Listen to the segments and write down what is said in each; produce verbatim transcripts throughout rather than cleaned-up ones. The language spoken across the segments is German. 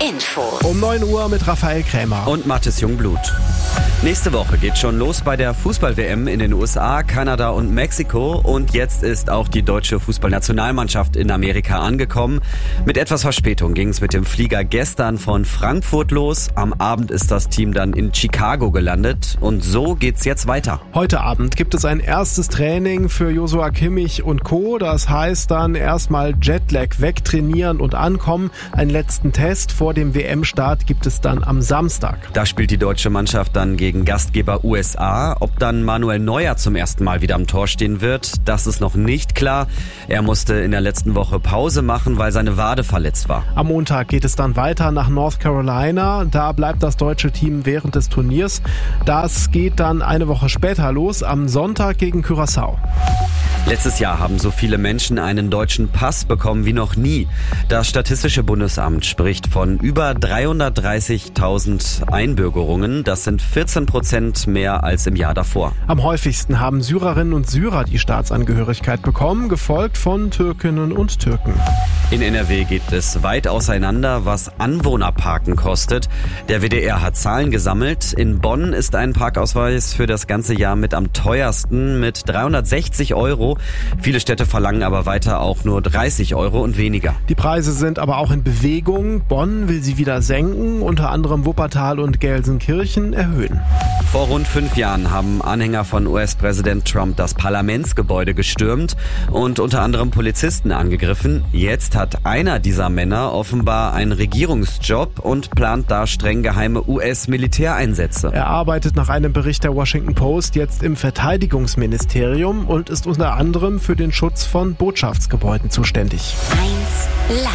Info. Um neun Uhr mit Raphael Krämer. Und Mathis Jungblut. Nächste Woche geht schon los bei der Fußball-W M in den U S A, Kanada und Mexiko. Und jetzt ist auch die deutsche Fußballnationalmannschaft in Amerika angekommen. Mit etwas Verspätung ging es mit dem Flieger gestern von Frankfurt los. Am Abend ist das Team dann in Chicago gelandet. Und so geht's jetzt weiter. Heute Abend gibt es ein erstes Training für Joshua Kimmich und Co. Das heißt dann erstmal Jetlag wegtrainieren und ankommen. Einen letzten Test vor dem W M-Start gibt es dann am Samstag. Da spielt die deutsche Mannschaft dann gegen Gastgeber U S A. Ob dann Manuel Neuer zum ersten Mal wieder am Tor stehen wird, das ist noch nicht klar. Er musste in der letzten Woche Pause machen, weil seine Wade verletzt war. Am Montag geht es dann weiter nach North Carolina. Da bleibt das deutsche Team während des Turniers. Das geht dann eine Woche später los, am Sonntag gegen Curaçao. Letztes Jahr haben so viele Menschen einen deutschen Pass bekommen wie noch nie. Das Statistische Bundesamt spricht von über dreihundertdreißigtausend Einbürgerungen. Das sind vierzehn Prozent mehr als im Jahr davor. Am häufigsten haben Syrerinnen und Syrer die Staatsangehörigkeit bekommen, gefolgt von Türkinnen und Türken. In N R W geht es weit auseinander, was Anwohnerparken kostet. Der W D R hat Zahlen gesammelt. In Bonn ist ein Parkausweis für das ganze Jahr mit am teuersten mit dreihundertsechzig Euro. Viele Städte verlangen aber weiter auch nur dreißig Euro und weniger. Die Preise sind aber auch in Bewegung. Bonn will sie wieder senken, unter anderem Wuppertal und Gelsenkirchen erhöhen. Vor rund fünf Jahren haben Anhänger von U S-Präsident Trump das Parlamentsgebäude gestürmt und unter anderem Polizisten angegriffen. Jetzt hat einer dieser Männer offenbar einen Regierungsjob und plant da streng geheime U S-Militäreinsätze. Er arbeitet nach einem Bericht der Washington Post jetzt im Verteidigungsministerium und ist unter anderem für den Schutz von Botschaftsgebäuden zuständig. eins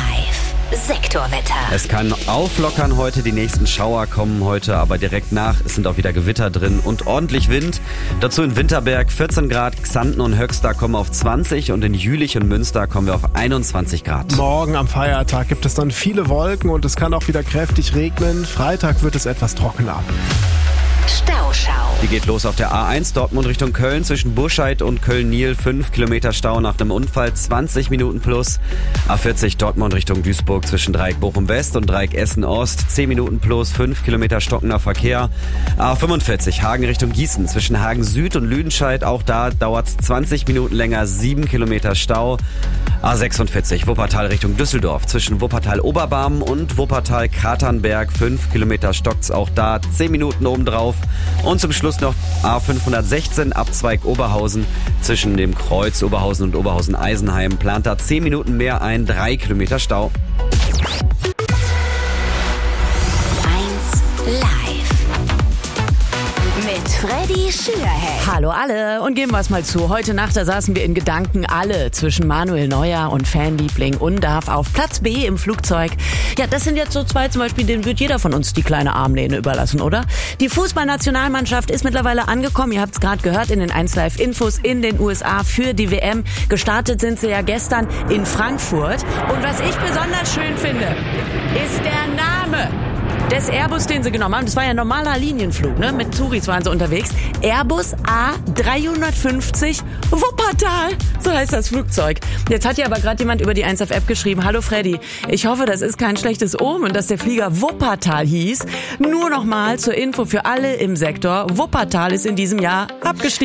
live Sektorwetter. Es kann auflockern heute, die nächsten Schauer kommen heute aber direkt nach. Es sind auch wieder Gewitter drin und ordentlich Wind. Dazu in Winterberg vierzehn Grad, Xanten und Höxter kommen auf zwanzig und in Jülich und Münster kommen wir auf einundzwanzig Grad. Morgen am Feiertag gibt es dann viele Wolken und es kann auch wieder kräftig regnen. Freitag wird es etwas trockener. Stauschau. Die geht los auf der A eins Dortmund Richtung Köln zwischen Burscheid und Köln-Nil. fünf Kilometer Stau nach einem Unfall, zwanzig Minuten plus. A vierzig Dortmund Richtung Duisburg zwischen Dreieck Bochum-West und Dreieck Essen-Ost, zehn Minuten plus, fünf Kilometer stockender Verkehr. A fünfundvierzig Hagen Richtung Gießen zwischen Hagen Süd und Lüdenscheid. Auch da dauert es zwanzig Minuten länger, sieben Kilometer Stau. A sechsundvierzig Wuppertal Richtung Düsseldorf zwischen Wuppertal-Oberbarm und Wuppertal-Katernberg. fünf Kilometer stockt's auch da, zehn Minuten obendrauf. Und zum Schluss noch A fünfhundertsechzehn Abzweig Oberhausen zwischen dem Kreuz Oberhausen und Oberhausen-Eisenheim. Plant da zehn Minuten mehr ein, drei Kilometer Stau. eins live mit Freddy Schürheck. Hallo alle und geben wir es mal zu. Heute Nacht, da saßen wir in Gedanken alle zwischen Manuel Neuer und Fanliebling Undav auf Platz B im Flugzeug. Ja, das sind jetzt so zwei zum Beispiel, denen wird jeder von uns die kleine Armlehne überlassen, oder? Die Fußballnationalmannschaft ist mittlerweile angekommen. Ihr habt es gerade gehört in den eins Live Infos in den U S A für die W M. Gestartet sind sie ja gestern in Frankfurt. Und was ich besonders schön finde, ist der Name des Airbus, den sie genommen haben. Das war ja ein normaler Linienflug, ne? Mit Touris waren sie unterwegs. Airbus A dreihundertfünfzig Wuppertal. So heißt das Flugzeug. Jetzt hat ja aber gerade jemand über die eins F App geschrieben. Hallo Freddy, ich hoffe, das ist kein schlechtes Omen, dass der Flieger Wuppertal hieß. Nur noch mal zur Info für alle im Sektor. Wuppertal ist in diesem Jahr abgestiegen.